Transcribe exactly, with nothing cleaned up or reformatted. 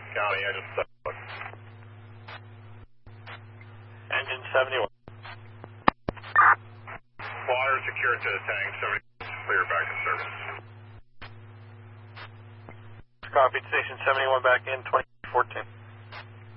County, I just uh, Engine seventy-one. water secured to the tank, seventy clear back to service. Copied, station seventy-one back in, twenty fourteen.